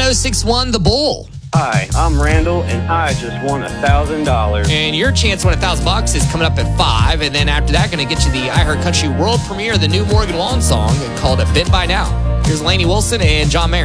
1061 The Bull. Hi, I'm Randall, and I just won $1,000. And your chance to win $1,000 is coming up at 5. And then after that, going to get you the iHeart Country world premiere of the new Morgan Wallen song called "Been By Now." Here's Lainey Wilson and John Mayer.